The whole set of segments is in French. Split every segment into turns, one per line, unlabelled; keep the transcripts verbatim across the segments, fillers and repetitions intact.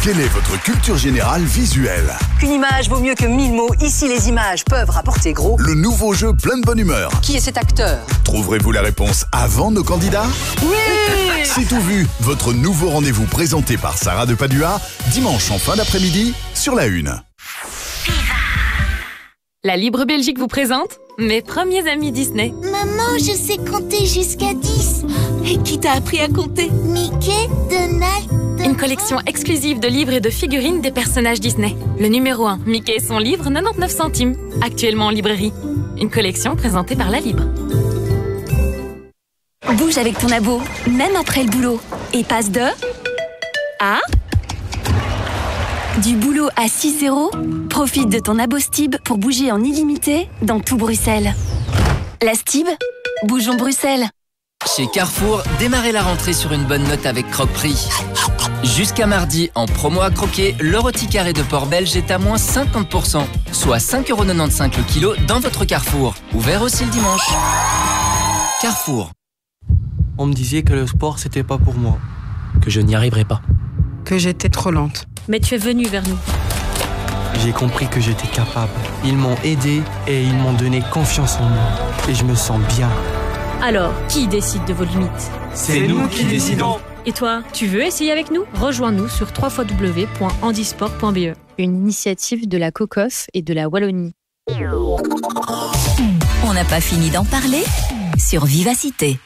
Quelle est votre culture générale visuelle?
Qu'une image vaut mieux que mille mots. Ici, les images peuvent rapporter gros.
Le nouveau jeu plein de bonne humeur.
Qui est cet acteur?
Trouverez-vous la réponse avant nos candidats?
Oui!
C'est tout vu, votre nouveau rendez-vous présenté par Sarah de Padua, dimanche en fin d'après-midi, sur la Une.
La Libre Belgique vous présente mes premiers amis Disney.
Maman, je sais compter jusqu'à dix.
Et qui t'a appris à compter?
Mickey, Donald...
Une collection exclusive de livres et de figurines des personnages Disney. Le numéro un, Mickey et son livre, quatre-vingt-dix-neuf centimes, actuellement en librairie. Une collection présentée par La Libre.
Bouge avec ton abo, même après le boulot. Et passe de... à... Du boulot à six euros. Profite de ton abo Stib pour bouger en illimité dans tout Bruxelles. La Stib, bougeons Bruxelles.
Chez Carrefour, démarrez la rentrée sur une bonne note avec Croque-Prix. Jusqu'à mardi, en promo à croquer, le rôti carré de porc belge est à moins cinquante pour cent, soit cinq euros quatre-vingt-quinze le kilo dans votre Carrefour. Ouvert aussi le dimanche. Carrefour.
On me disait que le sport, c'était pas pour moi. Que je n'y arriverais pas.
Que j'étais trop lente.
Mais tu es venu vers nous.
J'ai compris que j'étais capable. Ils m'ont aidé et ils m'ont donné confiance en moi. Et je me sens bien.
Alors, qui décide de vos limites?
C'est nous qui décidons.
Et toi, tu veux essayer avec nous? Rejoins-nous sur w w w point handisport point b e.
Une initiative de la COCOF et de la Wallonie.
On n'a pas fini d'en parler sur Vivacité.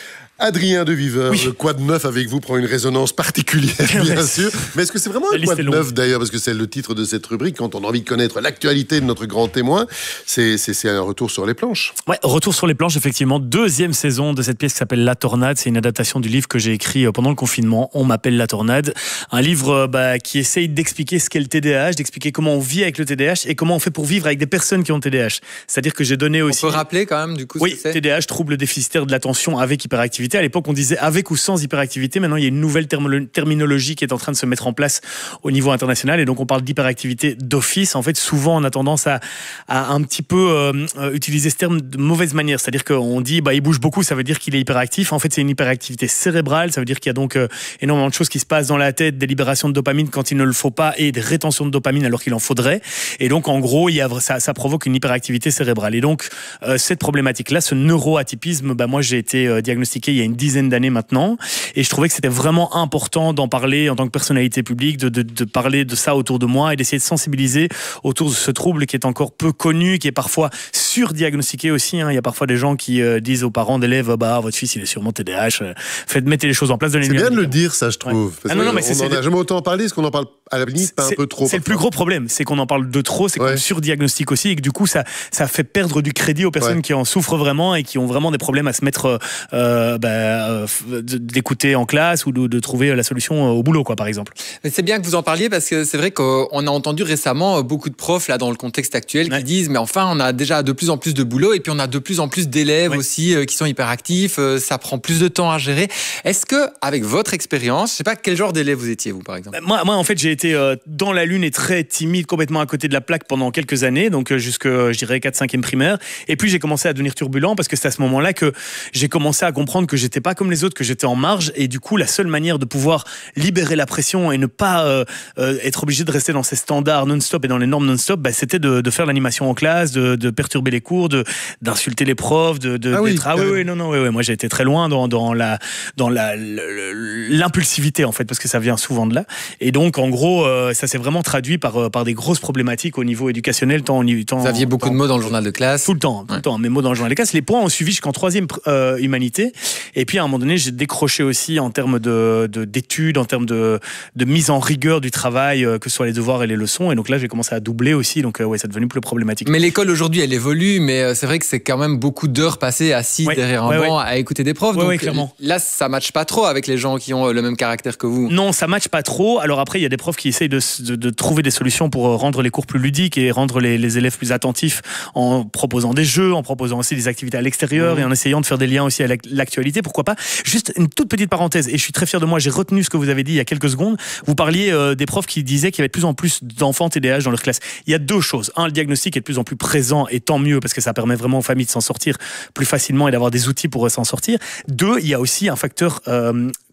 Adrien de Viveur,
oui.
Le Quoi de Neuf avec vous prend une résonance particulière, bien sûr. Mais est-ce que c'est vraiment un Quoi de Neuf d'ailleurs? Parce que c'est le titre de cette rubrique. Quand on a envie de connaître l'actualité de notre grand témoin, c'est, c'est, c'est un retour sur les planches.
Ouais, retour sur les planches, effectivement. Deuxième saison de cette pièce qui s'appelle La Tornade. C'est une adaptation du livre que j'ai écrit pendant le confinement. On m'appelle La Tornade. Un livre bah, qui essaye d'expliquer ce qu'est le T D A H, d'expliquer comment on vit avec le T D A H et comment on fait pour vivre avec des personnes qui ont le T D A H. C'est-à-dire que j'ai donné aussi...
On peut rappeler quand même, du coup,
oui,
ce que c'est.
T D A H, trouble déficitaire de l'attention avec hyperactivité. À l'époque, on disait avec ou sans hyperactivité. Maintenant, il y a une nouvelle termo- terminologie qui est en train de se mettre en place au niveau international. Et donc, on parle d'hyperactivité d'office. En fait, souvent, on a tendance à, à un petit peu euh, utiliser ce terme de mauvaise manière. C'est-à-dire qu'on dit, bah, il bouge beaucoup, ça veut dire qu'il est hyperactif. En fait, c'est une hyperactivité cérébrale. Ça veut dire qu'il y a donc euh, énormément de choses qui se passent dans la tête, des libérations de dopamine quand il ne le faut pas et des rétentions de dopamine alors qu'il en faudrait. Et donc, en gros, il y a, ça, ça provoque une hyperactivité cérébrale. Et donc, euh, cette problématique-là, ce neuroatypisme, bah, moi, j'ai été euh, diagnostiqué il y a une dizaine d'années maintenant. Et je trouvais que c'était vraiment important d'en parler en tant que personnalité publique, de, de, de parler de ça autour de moi et d'essayer de sensibiliser autour de ce trouble qui est encore peu connu, qui est parfois surdiagnostiqué aussi. Hein. Il y a parfois des gens qui euh, disent aux parents d'élèves, bah, votre fils, il est sûrement T D A H. Euh, faites, mettez les choses en place.
C'est bien de le dire, ça, je trouve.
Ouais. Ah non, non, mais
on
c'est,
n'en a jamais autant parlé, est-ce qu'on en parle à la limite pas un peu trop?
C'est le plus gros problème, c'est qu'on en parle de trop, c'est qu'on ouais. surdiagnostique aussi et que du coup, ça, ça fait perdre du crédit aux personnes ouais. qui en souffrent vraiment et qui ont vraiment des problèmes à se mettre, euh, bah, euh, d'écouter en classe ou de, de trouver la solution au boulot, quoi, par exemple.
Mais c'est bien que vous en parliez parce que c'est vrai qu'on a entendu récemment beaucoup de profs là dans le contexte actuel qui ouais. disent mais enfin on a déjà de plus en plus de boulot et puis on a de plus en plus d'élèves ouais. aussi euh, qui sont hyperactifs, euh, ça prend plus de temps à gérer. Est-ce que avec votre expérience, je sais pas quel genre d'élève vous étiez vous par exemple?
Moi, moi en fait j'ai été euh, dans la lune et très timide, complètement à côté de la plaque pendant quelques années, donc euh, jusque je dirais quatre cinquième primaire. Et puis j'ai commencé à devenir turbulent parce que c'est à ce moment-là que j'ai commencé à comprendre que j'étais pas comme les autres, que j'étais en marge et du coup la seule manière de pouvoir libérer la pression et ne pas euh, euh, être obligé de rester dans ces standards non-stop et dans les normes non-stop, bah, c'était de, de faire l'animation en classe, de, de perturber les cours, de, d'insulter les profs, de, de,
ah oui,
d'être... Ah oui, oui, non, non, oui, oui. Moi j'ai été très loin dans, dans, la, dans la, l'impulsivité en fait, parce que ça vient souvent de là. Et donc en gros, euh, ça s'est vraiment traduit par, par des grosses problématiques au niveau éducationnel. Tant, tant,
Vous aviez beaucoup
tant,
de mots dans le journal de classe?
Tout le temps, tout ouais. le temps, mes mots dans le journal de classe. Les points ont suivi jusqu'en troisième euh, humanité. Et puis à un moment donné, j'ai décroché aussi en termes de, de, d'études, en termes de, de mise en rigueur du travail, euh, que ce soit les devoirs et les leçons. Et donc là, j'ai commencé à doubler aussi. Donc euh, ouais, ça est devenu plus problématique.
Mais l'école aujourd'hui, elle évolue. Mais euh, c'est vrai que c'est quand même beaucoup d'heures passées assis ouais, derrière un ouais, banc ouais. à écouter des profs.
Ouais,
donc
ouais, clairement.
Là, ça ne matche pas trop avec les gens qui ont le même caractère que vous.
Non, ça ne matche pas trop. Alors après, il y a des profs qui essayent de, de, de trouver des solutions pour rendre les cours plus ludiques et rendre les, les élèves plus attentifs en proposant des jeux, en proposant aussi des activités à l'extérieur mmh. et en essayant de faire des liens aussi avec l'actualité. Pourquoi pas? Juste une toute petite parenthèse. Et je suis très fier de moi. J'ai retenu ce que vous avez dit il y a quelques secondes. Vous parliez euh, des profs qui disaient qu'il y avait de plus en plus d'enfants T D A H dans leur classe. Il y a deux choses. Un, le diagnostic est de plus en plus présent et tant mieux parce que ça permet vraiment aux familles de s'en sortir plus facilement et d'avoir des outils pour s'en sortir. Deux, il y a aussi un facteur euh,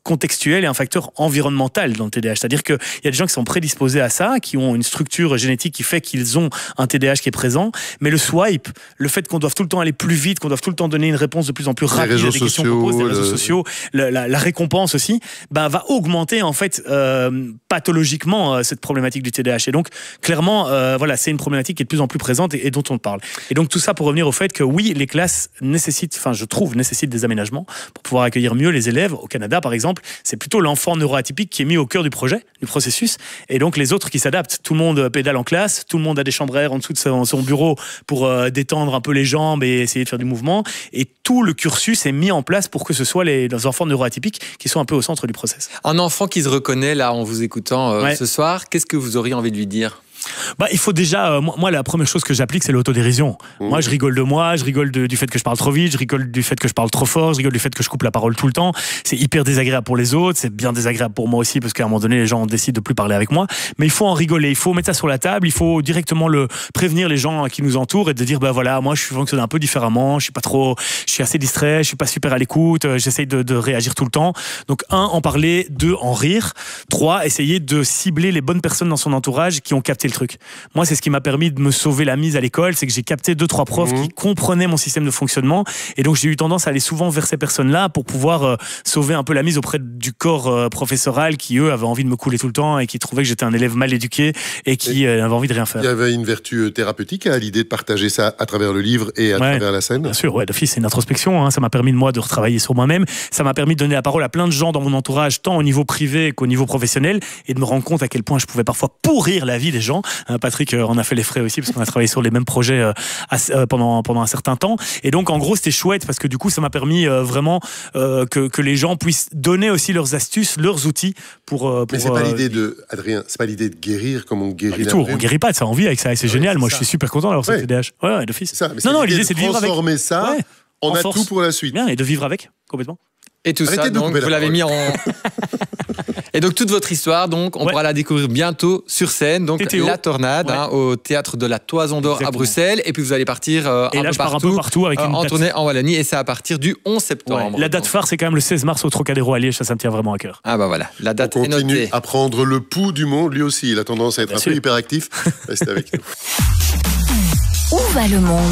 contextuel et un facteur environnemental dans le T D A H. C'est-à-dire qu'il y a des gens qui sont prédisposés à ça, qui ont une structure génétique qui fait qu'ils ont un T D A H qui est présent, mais le swipe, le fait qu'on doive tout le temps aller plus vite, qu'on doive tout le temps donner une réponse de plus en plus rapide à des questions qu'on pose, les réseaux
le...
sociaux, la, la, la récompense aussi, ben, va augmenter en fait euh, pathologiquement euh, cette problématique du T D A H. Et donc clairement, euh, voilà, c'est une problématique qui est de plus en plus présente et, et dont on parle. Et donc tout ça pour revenir au fait que oui, les classes nécessitent, enfin je trouve, nécessitent des aménagements pour pouvoir accueillir mieux les élèves. Au Canada par exemple, c'est plutôt l'enfant neuroatypique qui est mis au cœur du projet, du processus, et donc les autres qui s'adaptent. Tout le monde pédale en classe, tout le monde a des chambres à air en dessous de son, son bureau pour euh, détendre un peu les jambes et essayer de faire du mouvement, et tout le cursus est mis en place pour que ce soit les, les enfants neuroatypiques qui sont un peu au centre du process.
Un enfant qui se reconnaît là en vous écoutant euh,
ouais.
ce soir, qu'est-ce que vous auriez envie de lui dire ?
Bah, il faut déjà, euh, moi, la première chose que j'applique, c'est l'autodérision. Mmh. Moi, je rigole de moi, je rigole de, du fait que je parle trop vite, je rigole du fait que je parle trop fort, je rigole du fait que je coupe la parole tout le temps. C'est hyper désagréable pour les autres, c'est bien désagréable pour moi aussi, parce qu'à un moment donné, les gens décident de plus parler avec moi. Mais il faut en rigoler, il faut mettre ça sur la table, il faut directement le prévenir les gens qui nous entourent et de dire, bah voilà, moi, je fonctionne un peu différemment, je suis pas trop, je suis assez distrait, je suis pas super à l'écoute, j'essaye de, de réagir tout le temps. Donc, un, en parler, deux, en rire, trois, essayer de cibler les bonnes personnes dans son entourage qui ont capté le truc. Moi, c'est ce qui m'a permis de me sauver la mise à l'école, c'est que j'ai capté deux, trois profs mmh. qui comprenaient mon système de fonctionnement, et donc j'ai eu tendance à aller souvent vers ces personnes-là pour pouvoir euh, sauver un peu la mise auprès du corps euh, professoral qui, eux, avaient envie de me couler tout le temps et qui trouvaient que j'étais un élève mal éduqué et qui euh, avait envie de rien faire.
Il y avait une vertu thérapeutique à l'idée de partager ça à travers le livre et à
ouais,
travers la scène.
Bien sûr, ouais, d'office, c'est une introspection, hein, ça m'a permis de moi de retravailler sur moi-même, ça m'a permis de donner la parole à plein de gens dans mon entourage, tant au niveau privé qu'au niveau professionnel, et de me rendre compte à quel point je pouvais parfois pourrir la vie des gens. Hein, Patrick euh, en a fait les frais aussi, parce qu'on a travaillé sur les mêmes projets euh, euh, pendant, pendant un certain temps. Et donc, en gros, c'était chouette, parce que du coup, ça m'a permis euh, vraiment euh, que, que les gens puissent donner aussi leurs astuces, leurs outils pour... Euh, pour
Mais c'est pas
euh,
l'idée de, Adrien, c'est pas l'idée de guérir comme on guérit
la tout, on guérit pas, ça en vie avec ça, et c'est ouais, génial. C'est Moi, ça. Je suis super content d'avoir ouais. ce T D A H. Ouais, ouais, d'office.
C'est ça, mais
non, non,
l'idée
l'idée, c'est de vivre avec.
Transformer ça, ouais, on a force. Tout pour la suite.
Bien, et de vivre avec, complètement.
Et tout Arrêtez ça, donc, vous l'avez mis en... Et donc, toute votre histoire, donc, on ouais. pourra la découvrir bientôt sur scène. Donc, Tétéo. La Tornade, ouais. hein, au Théâtre de la Toison d'Or Exactement. À Bruxelles. Et puis, vous allez partir euh,
et
un,
là,
peu
je pars
partout,
un peu partout avec
euh,
une
en
date.
tournée en Wallonie. Et c'est à partir du onze septembre.
Ouais. La date phare, c'est quand même le seize mars au Trocadéro à Liège. Ça, ça me tient vraiment à cœur.
Ah bah voilà, la date
on
est notée.
continue à prendre le pouls du monde. Lui aussi, il a tendance à être Bien un sûr. Peu hyperactif. Restez avec nous.
Où va le monde ?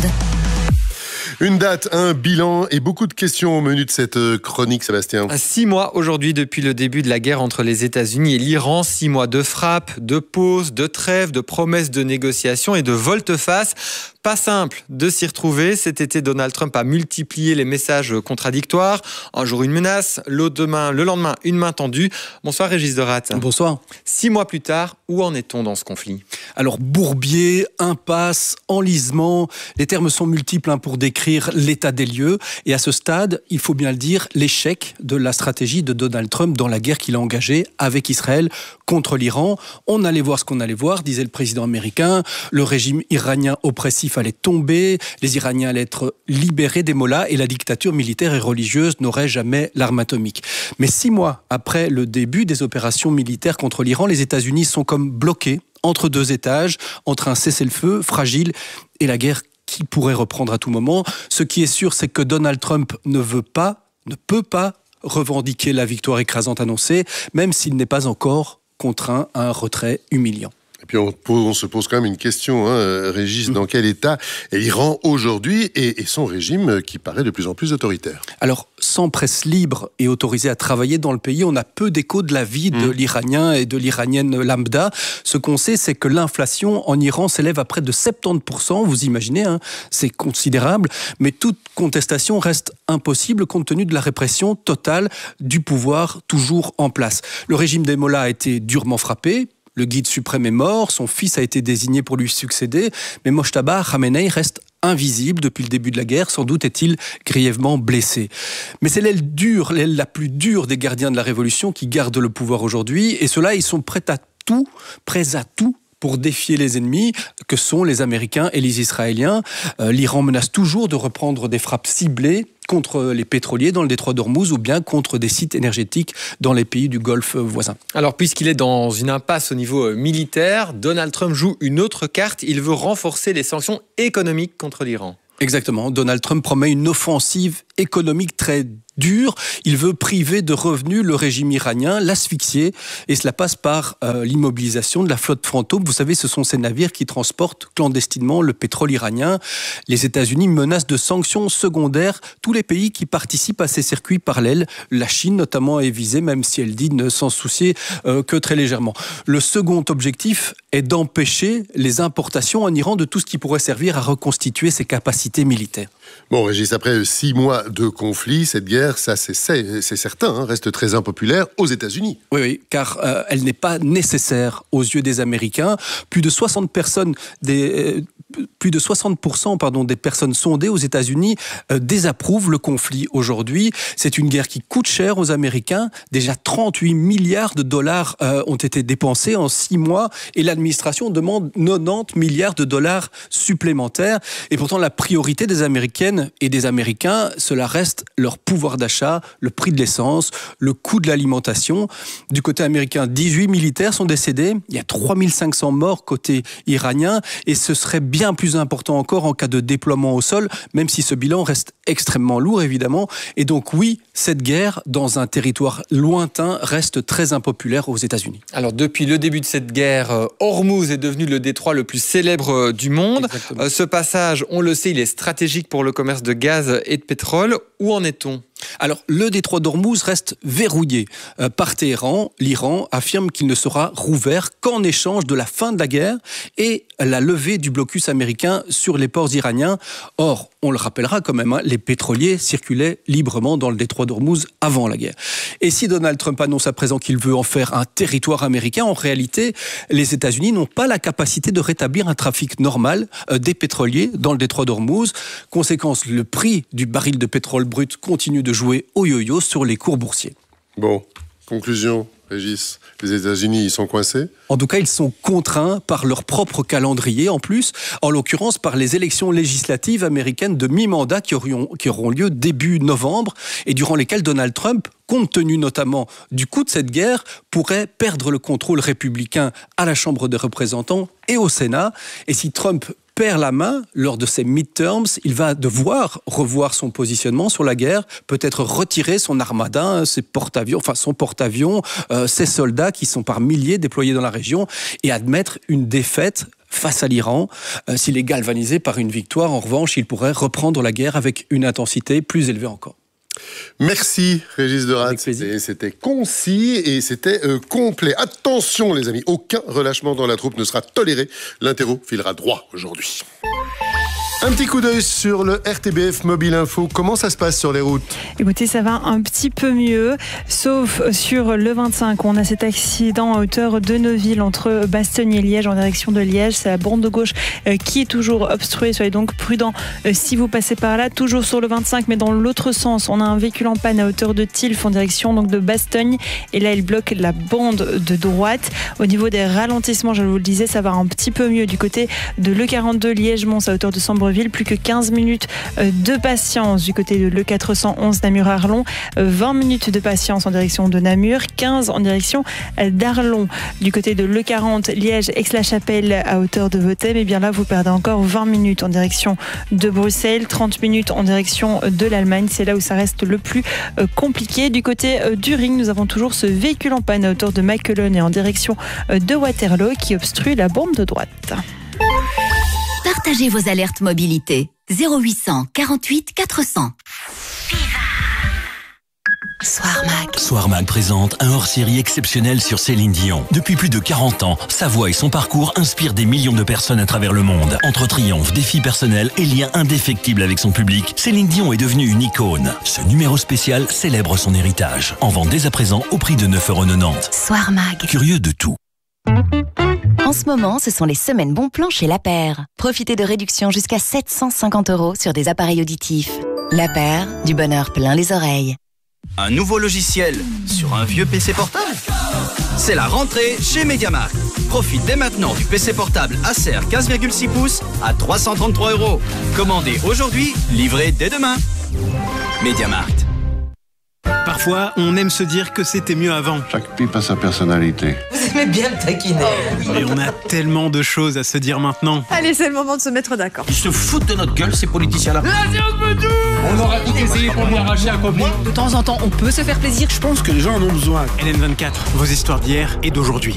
Une date, un bilan et beaucoup de questions au menu de cette chronique, Sébastien.
Six mois aujourd'hui depuis le début de la guerre entre les États-Unis et l'Iran. Six mois de frappe, de pause, de trêve, de promesses de négociation et de volte-face. Pas simple de s'y retrouver. Cet été, Donald Trump a multiplié les messages contradictoires. Un jour, une menace. Le lendemain, le lendemain une main tendue. Bonsoir, Régis Derat.
Bonsoir.
Six mois plus tard, où en est-on dans ce conflit ?
Alors, bourbier, impasse, enlisement. Les termes sont multiples hein, pour décrire l'état des lieux. Et à ce stade, il faut bien le dire, l'échec de la stratégie de Donald Trump dans la guerre qu'il a engagée avec Israël contre l'Iran. On allait voir ce qu'on allait voir, disait le président américain. Le régime iranien oppressif allait tomber, les Iraniens allaient être libérés des mollahs et la dictature militaire et religieuse n'aurait jamais l'arme atomique. Mais six mois après le début des opérations militaires contre l'Iran, les États-Unis sont comme bloqués entre deux étages, entre un cessez-le-feu fragile et la guerre qui pourrait reprendre à tout moment. Ce qui est sûr, c'est que Donald Trump ne veut pas, ne peut pas revendiquer la victoire écrasante annoncée, même s'il n'est pas encore contraint à un retrait humiliant.
Et puis on, on se pose quand même une question, hein, Régis, dans quel état est l'Iran aujourd'hui et, et son régime qui paraît de plus en plus autoritaire ?
Alors, sans presse libre et autorisée à travailler dans le pays, on a peu d'écho de la vie de mmh. l'Iranien et de l'Iranienne lambda. Ce qu'on sait, c'est que l'inflation en Iran s'élève à près de soixante-dix pour cent, vous imaginez, hein, c'est considérable, mais toute contestation reste impossible compte tenu de la répression totale du pouvoir toujours en place. Le régime des mollahs a été durement frappé. Le guide suprême est mort, son fils a été désigné pour lui succéder, mais Mojtaba Khamenei reste invisible depuis le début de la guerre, sans doute est-il grièvement blessé. Mais c'est l'aile dure, l'aile la plus dure des gardiens de la révolution qui garde le pouvoir aujourd'hui, et ceux-là, ils sont prêts à tout, prêts à tout, pour défier les ennemis que sont les Américains et les Israéliens. Euh, L'Iran menace toujours de reprendre des frappes ciblées contre les pétroliers dans le détroit d'Ormuz ou bien contre des sites énergétiques dans les pays du Golfe voisin.
Alors, puisqu'il est dans une impasse au niveau militaire, Donald Trump joue une autre carte. Il veut renforcer les sanctions économiques contre l'Iran.
Exactement. Donald Trump promet une offensive économique très dur. Il veut priver de revenus le régime iranien, l'asphyxier, et cela passe par euh, l'immobilisation de la flotte fantôme. Vous savez, ce sont ces navires qui transportent clandestinement le pétrole iranien. Les États-Unis menacent de sanctions secondaires tous les pays qui participent à ces circuits parallèles. La Chine, notamment, est visée, même si elle dit ne s'en soucier euh, que très légèrement. Le second objectif est d'empêcher les importations en Iran de tout ce qui pourrait servir à reconstituer ses capacités militaires.
Bon, Régis, après six mois de conflit, cette guerre, ça c'est, c'est, c'est certain, hein, reste très impopulaire aux États-Unis.
Oui, oui, car euh, elle n'est pas nécessaire aux yeux des Américains. Plus de soixante personnes, des, euh, plus de soixante pour cent pardon, des personnes sondées aux États-Unis euh, désapprouvent le conflit aujourd'hui. C'est une guerre qui coûte cher aux Américains. Déjà trente-huit milliards de dollars euh, ont été dépensés en six mois et l'administration demande quatre-vingt-dix milliards de dollars supplémentaires. Et pourtant, la priorité des Américaines et des Américains, cela reste leur pouvoir d'achat, le prix de l'essence, le coût de l'alimentation. Du côté américain, dix-huit militaires sont décédés. Il y a trois mille cinq cents morts côté iranien et ce serait bien plus important encore en cas de déploiement au sol, même si ce bilan reste extrêmement lourd, évidemment. Et donc oui, cette guerre, dans un territoire lointain, reste très impopulaire aux États-Unis.
Alors, depuis le début de cette guerre, Hormuz est devenu le détroit le plus célèbre du monde. Exactement. Ce passage, on le sait, il est stratégique pour le commerce de gaz et de pétrole. Où en est-on ?
Alors, le détroit d'Ormuz reste verrouillé. Euh, par Téhéran, l'Iran affirme qu'il ne sera rouvert qu'en échange de la fin de la guerre et la levée du blocus américain sur les ports iraniens. Or, on le rappellera quand même, hein, les pétroliers circulaient librement dans le détroit d'Ormuz avant la guerre. Et si Donald Trump annonce à présent qu'il veut en faire un territoire américain, en réalité, les États-Unis n'ont pas la capacité de rétablir un trafic normal euh, des pétroliers dans le détroit d'Ormuz. Conséquence, le prix du baril de pétrole brut continue de jouer au yo-yo sur les cours boursiers.
Bon, conclusion, Régis, les États-Unis, ils sont coincés ?
En tout cas, ils sont contraints par leur propre calendrier, en plus, en l'occurrence par les élections législatives américaines de mi-mandat qui auront, qui auront lieu début novembre et durant lesquelles Donald Trump, compte tenu notamment du coût de cette guerre, pourrait perdre le contrôle républicain à la Chambre des représentants et au Sénat. Et si Trump perd la main lors de ces midterms, il va devoir revoir son positionnement sur la guerre, peut-être retirer son armada, ses porte-avions, enfin son porte-avions, euh, ses soldats qui sont par milliers déployés dans la région et admettre une défaite face à l'Iran. Euh, s'il est galvanisé par une victoire, en revanche, il pourrait reprendre la guerre avec une intensité plus élevée encore.
Merci Régis de Radt, c'était, c'était concis et c'était euh, complet. Attention les amis, aucun relâchement dans la troupe ne sera toléré. L'interro filera droit aujourd'hui. Un petit coup d'œil sur le R T B F Mobile Info. Comment ça se passe sur les routes ?
Écoutez, ça va un petit peu mieux, sauf sur le vingt-cinq. On a cet accident à hauteur de Neuville entre Bastogne et Liège en direction de Liège. C'est la bande de gauche qui est toujours obstruée. Soyez donc prudents si vous passez par là. Toujours sur le vingt-cinq, mais dans l'autre sens. On a un véhicule en panne à hauteur de Tilf en direction donc de Bastogne. Et là, il bloque la bande de droite. Au niveau des ralentissements, je vous le disais, ça va un petit peu mieux du côté de l'E quarante-deux Liège-Mons à hauteur de Sambreville. Plus que quinze minutes de patience du côté de l'E quatre cent onze Namur-Arlon, vingt minutes de patience en direction de Namur, quinze en direction d'Arlon. Du côté de l'E quarante Liège-Aix-la-Chapelle à hauteur de Vethème, et bien là vous perdez encore vingt minutes en direction de Bruxelles, trente minutes en direction de l'Allemagne. C'est là où ça reste le plus compliqué. Du côté du Ring, nous avons toujours ce véhicule en panne à hauteur de Maquelone et en direction de Waterloo qui obstrue la bande de droite.
Partagez vos alertes mobilité. zéro huit cent quarante-huit quatre cents.
Soirmag. Soirmag présente un hors-série exceptionnel sur Céline Dion. Depuis plus de quarante ans, sa voix et son parcours inspirent des millions de personnes à travers le monde. Entre triomphes, défis personnels et liens indéfectibles avec son public, Céline Dion est devenue une icône. Ce numéro spécial célèbre son héritage. En vente dès à présent au prix de neuf euros quatre-vingt-dix.
Soirmag.
Curieux de tout.
En ce moment, ce sont les semaines bons plans chez La Paire. Profitez de réductions jusqu'à sept cent cinquante euros sur des appareils auditifs. La Paire, du bonheur plein les oreilles.
Un nouveau logiciel sur un vieux P C portable ? C'est la rentrée chez MediaMarkt. Profite dès maintenant du P C portable Acer quinze virgule six pouces à trois cent trente-trois euros. Commandez aujourd'hui, livré dès demain. MediaMarkt.
Parfois Parfois, on aime se dire que c'était mieux avant.
Chaque pipe a sa personnalité.
Vous aimez bien me taquiner.
Mais on a tellement de choses à se dire maintenant.
Allez, c'est le moment de se mettre d'accord.
Ils se foutent de notre gueule, ces politiciens-là.
On aura tout essayé pour lui arracher un copain.
De temps en temps, on peut se faire plaisir.
Je pense que les gens en ont besoin. L N vingt-quatre, vos histoires d'hier et d'aujourd'hui.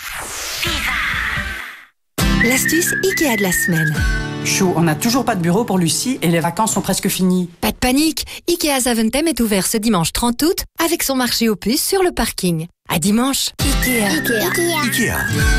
L'astuce Ikea de la semaine.
Chou, on n'a toujours pas de bureau pour Lucie et les vacances sont presque finies.
Pas de panique, Ikea Zaventem est ouvert ce dimanche trente août avec son marché aux puces sur le parking. À dimanche. Ikea. Ikea. Ikea.
Ikea.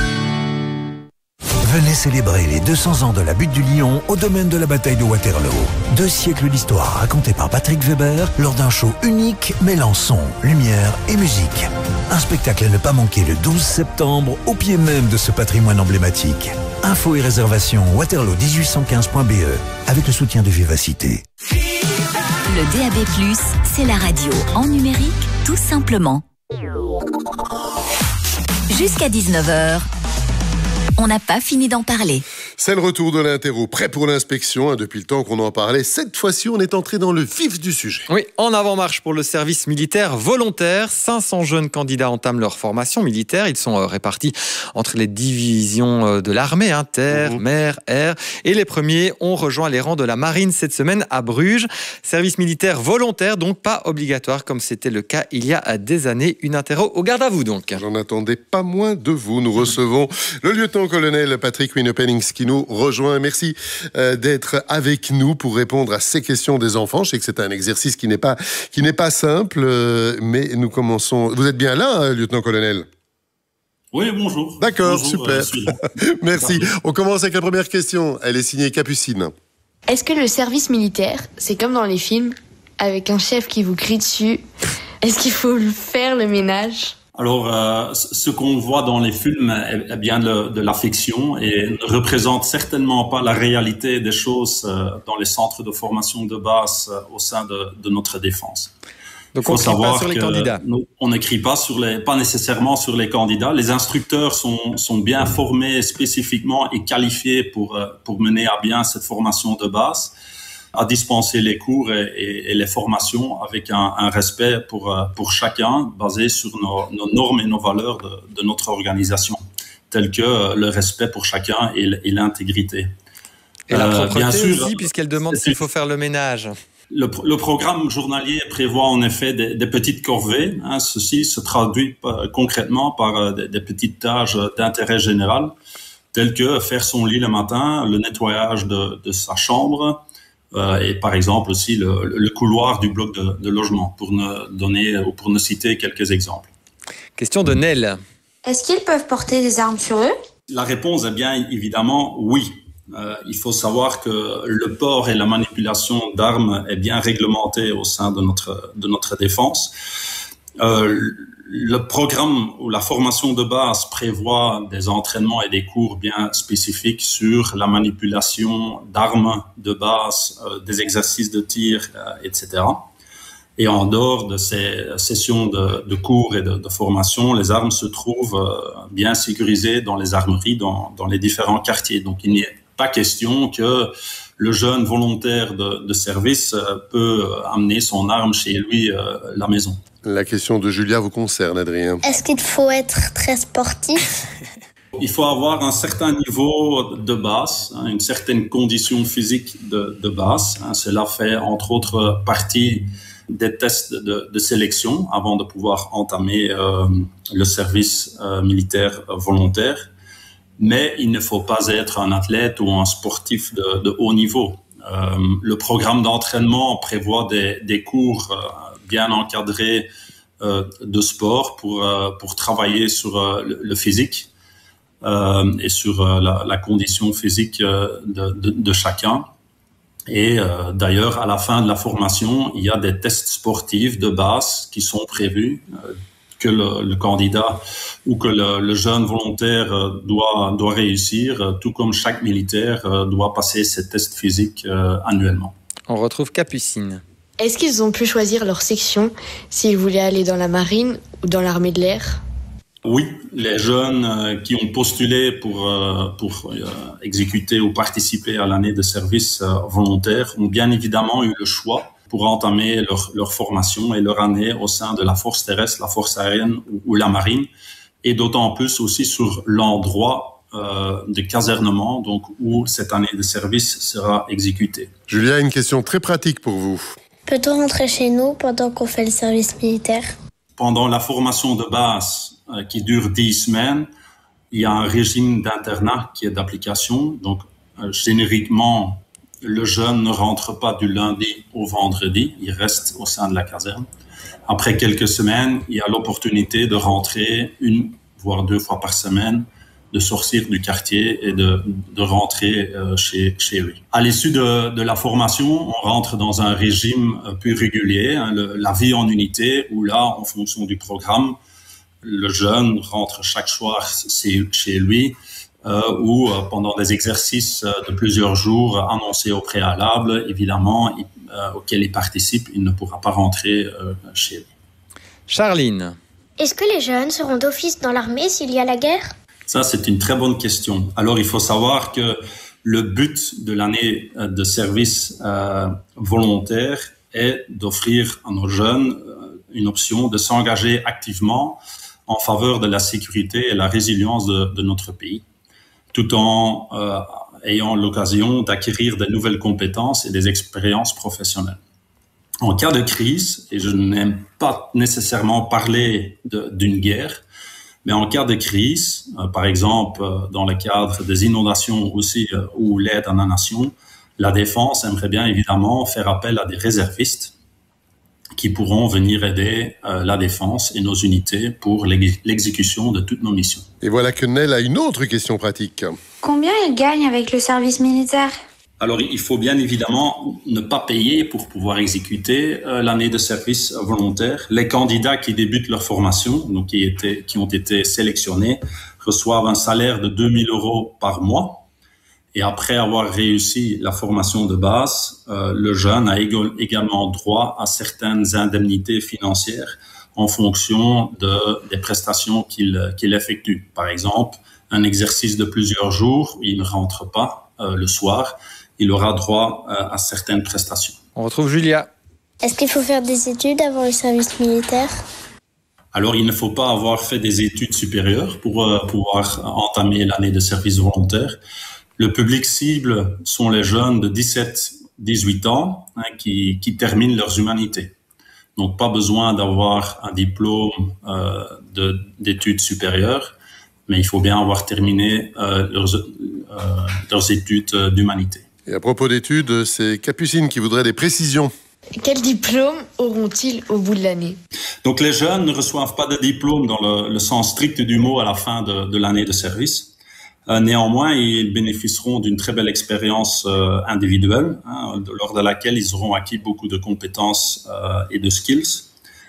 Venez célébrer les deux cents ans de la butte du Lion au domaine de la bataille de Waterloo. Deux siècles d'histoire racontée par Patrick Weber lors d'un show unique mêlant son, lumière et musique. Un spectacle à ne pas manquer le douze septembre au pied même de ce patrimoine emblématique. Infos et réservations waterloo dix-huit cent quinze point b e avec le soutien de Vivacité.
Le D A B plus, c'est la radio en numérique, tout simplement. Jusqu'à dix-neuf heures. On n'a pas fini d'en parler.
C'est le retour de l'interro, prêt pour l'inspection. Hein, depuis le temps qu'on en parlait, cette fois-ci, on est entré dans le vif du sujet.
Oui, en avant-marche pour le service militaire volontaire. cinq cents jeunes candidats entament leur formation militaire. Ils sont répartis entre les divisions de l'armée, hein, terre, mmh. mer, air. Et les premiers ont rejoint les rangs de la marine cette semaine à Bruges. Service militaire volontaire, donc pas obligatoire comme c'était le cas il y a des années. Une interro au garde à vous donc.
J'en attendais pas moins de vous. Nous recevons le lieutenant-colonel Patrick Winopenings qui nous rejoint. Merci euh, d'être avec nous pour répondre à ces questions des enfants. Je sais que c'est un exercice qui n'est pas, qui n'est pas simple, euh, mais nous commençons... Vous êtes bien là, hein, lieutenant-colonel ?
Oui, bonjour.
D'accord,
bonjour,
super.
Euh,
Merci. On commence avec la première question. Elle est signée Capucine.
Est-ce que le service militaire, c'est comme dans les films, avec un chef qui vous crie dessus ? Est-ce qu'il faut faire le ménage ?
Alors, euh, ce qu'on voit dans les films est, est bien de, de la fiction et ne représente certainement pas la réalité des choses euh, dans les centres de formation de base euh, au sein de, de notre défense.
Donc, on n'écrit pas sur les candidats.
Nous, on n'écrit pas sur les, pas nécessairement sur les candidats. Les instructeurs sont, sont bien formés spécifiquement et qualifiés pour, euh, pour mener à bien cette formation de base, à dispenser les cours et, et, et les formations avec un, un respect pour, pour chacun basé sur nos, nos normes et nos valeurs de, de notre organisation, telles que le respect pour chacun et, et l'intégrité.
Et la propreté euh, bien sûr, aussi, puisqu'elle demande s'il faut faire le ménage.
Le, le programme journalier prévoit en effet des, des petites corvées. Hein, ceci se traduit par, concrètement par des, des petites tâches d'intérêt général, telles que faire son lit le matin, le nettoyage de, de sa chambre, Euh, et par exemple aussi le, le couloir du bloc de, de logement, pour ne donner ou pour ne citer quelques exemples.
Question de Nel.
Est-ce qu'ils peuvent porter des armes sur eux ?
La réponse est bien évidemment oui. Euh, il faut savoir que le port et la manipulation d'armes est bien réglementé au sein de notre, de notre défense. Euh, le programme ou la formation de base prévoit des entraînements et des cours bien spécifiques sur la manipulation d'armes de base, euh, des exercices de tir, euh, et cetera. Et en dehors de ces sessions de, de cours et de, de formation, les armes se trouvent euh, bien sécurisées dans les armeries, dans, dans les différents quartiers. Donc il n'y a pas question que le jeune volontaire de, de service euh, peut amener son arme chez lui euh, à la maison.
La question de Julia vous concerne, Adrien.
Est-ce qu'il faut être très sportif ?
Il faut avoir un certain niveau de base, hein, une certaine condition physique de, de base. Hein. Cela fait entre autres partie des tests de, de sélection avant de pouvoir entamer euh, le service euh, militaire volontaire. Mais il ne faut pas être un athlète ou un sportif de, de haut niveau. Euh, le programme d'entraînement prévoit des, des cours euh, bien encadrés euh, de sport pour, euh, pour travailler sur euh, le, le physique euh, et sur euh, la, la condition physique euh, de, de, de chacun. Et euh, d'ailleurs, à la fin de la formation, il y a des tests sportifs de base qui sont prévus, euh, que le, le candidat ou que le, le jeune volontaire euh, doit, doit réussir, euh, tout comme chaque militaire euh, doit passer ces tests physiques euh, annuellement.
On retrouve Capucine.
Est-ce qu'ils ont pu choisir leur section s'ils voulaient aller dans la marine ou dans l'armée de l'air ?
Oui, les jeunes euh, qui ont postulé pour, euh, pour euh, exécuter ou participer à l'année de service euh, volontaire ont bien évidemment eu le choix pour entamer leur, leur formation et leur année au sein de la force terrestre, la force aérienne ou, ou la marine, et d'autant plus aussi sur l'endroit euh, de casernement, donc où cette année de service sera exécutée.
Julia, une question très pratique pour vous.
Peut-on rentrer chez nous pendant qu'on fait le service militaire?
Pendant la formation de base euh, qui dure dix semaines, il y a un régime d'internat qui est d'application. Donc, euh, génériquement, le jeune ne rentre pas du lundi au vendredi, il reste au sein de la caserne. Après quelques semaines, il y a l'opportunité de rentrer une, voire deux fois par semaine, de sortir du quartier et de, de rentrer euh, chez, chez lui. À l'issue de, de la formation, on rentre dans un régime plus régulier, hein, le, la vie en unité, où là, en fonction du programme, le jeune rentre chaque soir chez lui, euh, ou euh, pendant des exercices de plusieurs jours annoncés au préalable, évidemment, il, euh, auxquels il participe, il ne pourra pas rentrer euh, chez lui.
Charline.
Est-ce que les jeunes seront d'office dans l'armée s'il y a la guerre?
Ça, c'est une très bonne question. Alors, il faut savoir que le but de l'année de service euh, volontaire est d'offrir à nos jeunes euh, une option de s'engager activement en faveur de la sécurité et la résilience de, de notre pays, tout en euh, ayant l'occasion d'acquérir de nouvelles compétences et des expériences professionnelles. En cas de crise, et je n'aime pas nécessairement parler de, d'une guerre, mais en cas de crise, euh, par exemple euh, dans le cadre des inondations aussi euh, ou l'aide à la nation, la défense aimerait bien évidemment faire appel à des réservistes qui pourront venir aider euh, la défense et nos unités pour l'exé- l'exécution de toutes nos missions.
Et voilà que Nel a une autre question pratique.
Combien ils gagnent avec le service militaire?
Alors, il faut bien évidemment ne pas payer pour pouvoir exécuter euh, l'année de service volontaire. Les candidats qui débutent leur formation, donc qui, étaient, qui ont été sélectionnés, reçoivent un salaire de deux mille euros par mois. Et après avoir réussi la formation de base, euh, le jeune a égal, également droit à certaines indemnités financières en fonction de, des prestations qu'il, qu'il effectue. Par exemple, un exercice de plusieurs jours, il ne rentre pas euh, le soir, il aura droit à certaines prestations.
On retrouve Julia.
Est-ce qu'il faut faire des études avant le service militaire?
Alors, il ne faut pas avoir fait des études supérieures pour euh, pouvoir entamer l'année de service volontaire. Le public cible sont les jeunes de dix-sept à dix-huit ans hein, qui, qui terminent leurs humanités. Donc, pas besoin d'avoir un diplôme euh, de, d'études supérieures, mais il faut bien avoir terminé euh, leurs, euh, leurs études d'humanité.
Et à propos d'études, c'est Capucine qui voudrait des précisions.
Quel diplôme auront-ils au bout de l'année?
Donc les jeunes ne reçoivent pas de diplôme dans le, le sens strict du mot à la fin de, de l'année de service. Euh, néanmoins, ils bénéficieront d'une très belle expérience euh, individuelle, hein, de, lors de laquelle ils auront acquis beaucoup de compétences euh, et de skills.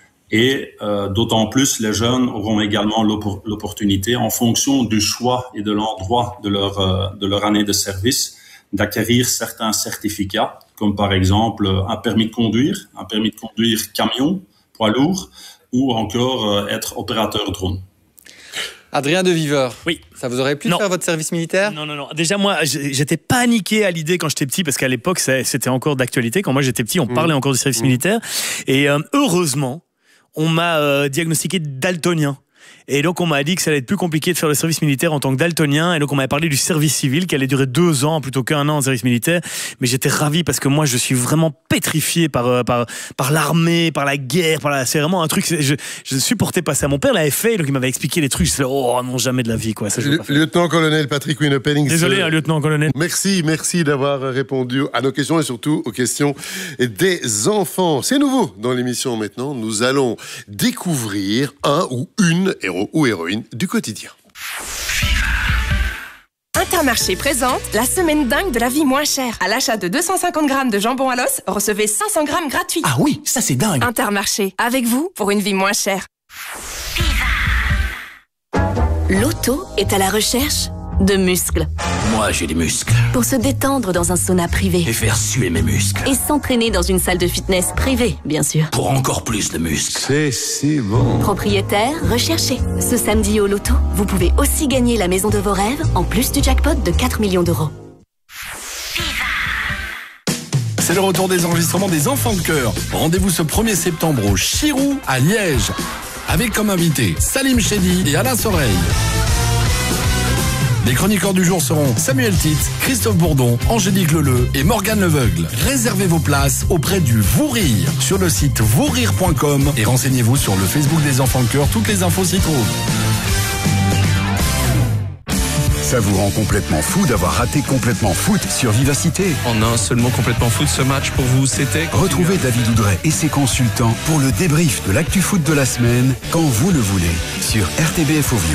Et euh, d'autant plus, les jeunes auront également l'oppor- l'opportunité, en fonction du choix et de l'endroit de leur, euh, de leur année de service, d'acquérir certains certificats, comme par exemple un permis de conduire, un permis de conduire camion, poids lourd, ou encore euh, être opérateur drone.
Adrien de Viveur.
Oui.
Ça vous aurait plu
non.
de faire votre service militaire?
Non, non, non. Déjà, moi, j'étais paniqué à l'idée quand j'étais petit, parce qu'à l'époque, c'était encore d'actualité. Quand moi, j'étais petit, on mmh. parlait encore du service mmh. militaire. Et euh, heureusement, on m'a euh, diagnostiqué daltonien. Et donc, on m'a dit que ça allait être plus compliqué de faire le service militaire en tant que daltonien. Et donc, on m'avait parlé du service civil qui allait durer deux ans plutôt qu'un an en service militaire. Mais j'étais ravi parce que moi, je suis vraiment pétrifié par, par, par l'armée, par la guerre. Par la... C'est vraiment un truc, je ne supportais pas ça. Mon père l'avait fait, donc il m'avait expliqué les trucs. Je disais, oh non, jamais de la vie, quoi. Ça,
Le, lieutenant-colonel Patrick Winnepennings.
Désolé, hein, lieutenant-colonel.
Merci, merci d'avoir répondu à nos questions et surtout aux questions des enfants. C'est nouveau dans l'émission maintenant. Nous allons découvrir un ou une héros ou héroïne du quotidien.
Intermarché présente la semaine dingue de la vie moins chère. À l'achat de deux cent cinquante grammes de jambon à l'os, recevez cinq cents grammes gratuits.
Ah oui, ça c'est dingue.
Intermarché, avec vous pour une vie moins chère.
L'auto est à la recherche de muscles.
Moi, j'ai des muscles.
Pour se détendre dans un sauna privé.
Et faire suer mes muscles.
Et s'entraîner dans une salle de fitness privée, bien sûr.
Pour encore plus de muscles. C'est si bon.
Propriétaire, recherché. Ce samedi au loto, vous pouvez aussi gagner la maison de vos rêves, en plus du jackpot de quatre millions d'euros.
c'est le retour des enregistrements des Enfants de Cœur. Rendez-vous ce premier septembre au Chirou à Liège. Avec comme invités Salim Chedi et Alain Soreille. Les chroniqueurs du jour seront Samuel Titz, Christophe Bourdon, Angélique Leleu et Morgane Leveugle. Réservez vos places auprès du Vous Rire sur le site vous rire point com et renseignez-vous sur le Facebook des Enfants de Cœur. Toutes les infos s'y trouvent.
Ça vous rend complètement fou d'avoir raté Complètement Foot sur Vivacité.
En un seul mot, Complètement Foot, ce match pour vous, c'était...
Retrouvez David Oudret et ses consultants pour le débrief de l'actu foot de la semaine, quand vous le voulez, sur R T B F Ovio.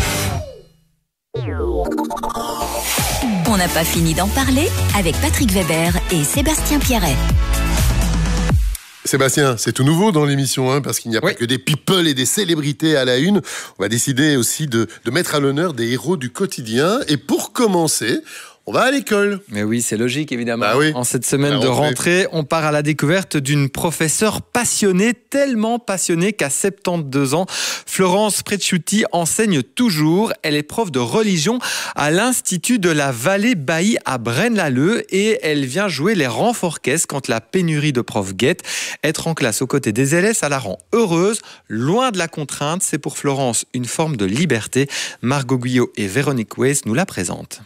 On n'a pas fini d'en parler avec Patrick Weber et Sébastien Pierret.
Sébastien, c'est tout nouveau dans l'émission, hein, parce qu'il n'y a oui. pas que des people et des célébrités à la une. On va décider aussi de, de mettre à l'honneur des héros du quotidien. Et pour commencer, on va à l'école.
Mais oui, c'est logique, évidemment.
Bah oui.
En cette semaine
la
de
rentrée.
rentrée, on part à la découverte d'une professeure passionnée, tellement passionnée qu'à soixante-douze ans, Florence Precciuti enseigne toujours. Elle est prof de religion à l'Institut de la Vallée Bailly à Braine-l'Alleud et elle vient jouer les renforts caisses quand la pénurie de profs guette. Être en classe aux côtés des élèves, ça la rend heureuse, loin de la contrainte. C'est pour Florence une forme de liberté. Margot Guyot et Véronique Weiss nous la présentent.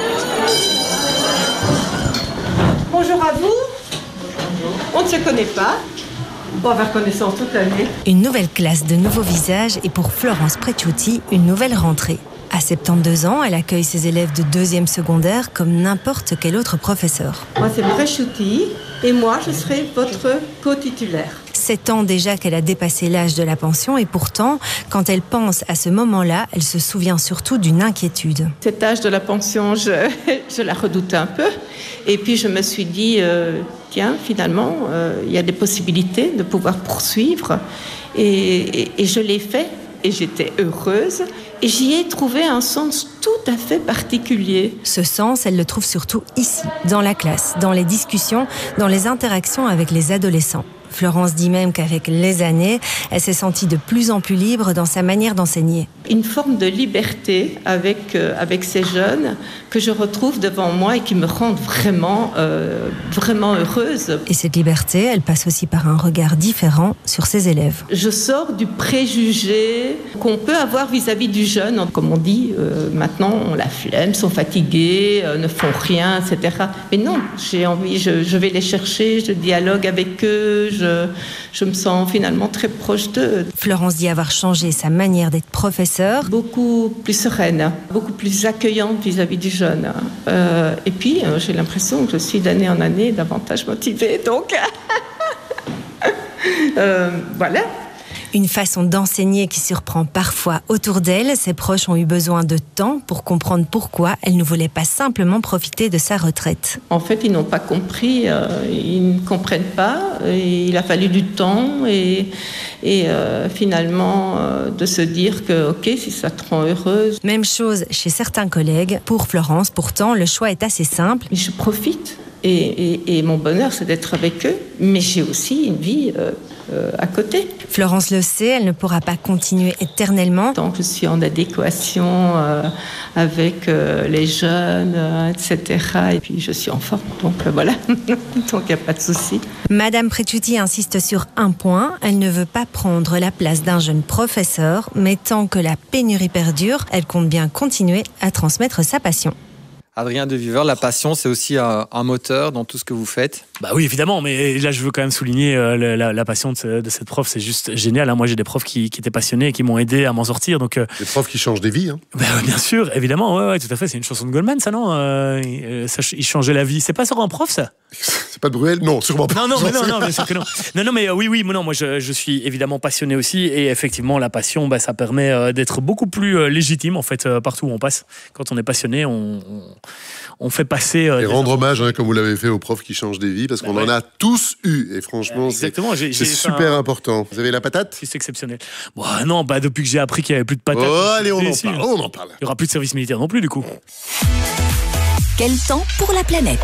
Bonjour à vous. On ne se connaît pas. On va faire connaissance toute l'année.
Une nouvelle classe, de nouveaux visages et pour Florence Precciuti, une nouvelle rentrée. À soixante-douze ans, elle accueille ses élèves de deuxième secondaire comme n'importe quel autre professeur.
Moi, c'est Precciuti et moi, je serai votre co-titulaire.
Sept ans déjà qu'elle a dépassé l'âge de la pension et pourtant, quand elle pense à ce moment-là, elle se souvient surtout d'une inquiétude.
Cet âge de la pension, je, je la redoutais un peu. Et puis je me suis dit, euh, tiens, finalement, euh, il y a des possibilités de pouvoir poursuivre. Et, et, et je l'ai fait et j'étais heureuse. Et j'y ai trouvé un sens tout à fait particulier.
Ce sens, elle le trouve surtout ici, dans la classe, dans les discussions, dans les interactions avec les adolescents. Florence dit même qu'avec les années, elle s'est sentie de plus en plus libre dans sa manière d'enseigner.
Une forme de liberté avec, euh, avec ces jeunes que je retrouve devant moi et qui me rendent vraiment, euh, vraiment heureuse.
Et cette liberté, elle passe aussi par un regard différent sur ses élèves.
Je sors du préjugé qu'on peut avoir vis-à-vis du jeune. Comme on dit, euh, maintenant on la flemme, sont fatigués, euh, ne font rien, et cetera. Mais non, j'ai envie, je, je vais les chercher, je dialogue avec eux, Je, je me sens finalement très proche d'eux.
Florence dit avoir changé sa manière d'être professeure.
Beaucoup plus sereine, beaucoup plus accueillante vis-à-vis du jeune. Euh, et puis, euh, j'ai l'impression que je suis d'année en année davantage motivée. Donc, euh, voilà.
Une façon d'enseigner qui surprend parfois autour d'elle. Ses proches ont eu besoin de temps pour comprendre pourquoi elle ne voulait pas simplement profiter de sa retraite.
En fait, ils n'ont pas compris, euh, ils ne comprennent pas. Et il a fallu du temps et, et euh, finalement euh, de se dire que, ok, si ça te rend heureuse.
Même chose chez certains collègues. Pour Florence, pourtant, le choix est assez simple.
Je profite. Et, et, et mon bonheur, c'est d'être avec eux, mais j'ai aussi une vie euh, euh, à côté.
Florence le sait, elle ne pourra pas continuer éternellement.
Donc je suis en adéquation euh, avec euh, les jeunes, euh, et cetera. Et puis je suis en forme, donc euh, voilà, donc il n'y a pas de souci.
Madame Precciuti insiste sur un point, elle ne veut pas prendre la place d'un jeune professeur, mais tant que la pénurie perdure, elle compte bien continuer à transmettre sa passion.
Adrien de Viveur, la passion, c'est aussi un, un moteur dans tout ce que vous faites.
Bah oui, évidemment, mais là, je veux quand même souligner euh, la, la passion de, ce, de cette prof. C'est juste génial. Hein. Moi, j'ai des profs qui, qui étaient passionnés et qui m'ont aidé à m'en sortir. Donc, euh...
des profs qui changent des vies. Hein.
Bah, bien sûr, évidemment. Ouais, ouais, tout à fait. C'est une chanson de Goldman, ça, non euh, ça, il changeait la vie. C'est pas sur un prof, ça?
C'est pas de Bruel? Non, sûrement pas.
Non, non, mais non, non, bien sûr que non. Non, non, mais euh, oui, oui, mais non. Moi, je, je suis évidemment passionné aussi. Et effectivement, la passion, bah, ça permet euh, d'être beaucoup plus euh, légitime, en fait, euh, partout où on passe. Quand on est passionné, on, on, on fait passer. Euh,
et rendre hommage, hein, comme vous l'avez fait aux profs qui changent des vies, parce qu'on bah, ouais. en a tous eu. Et franchement, euh,
exactement,
c'est,
j'ai, j'ai
c'est super un... important. Vous avez la patate?
C'est exceptionnel. Bon, non, bah, depuis que j'ai appris qu'il n'y avait plus de patate.
Oh, allez, on en, parle, on en parle.
Il n'y aura plus de service militaire non plus, du coup.
Quel temps pour la planète?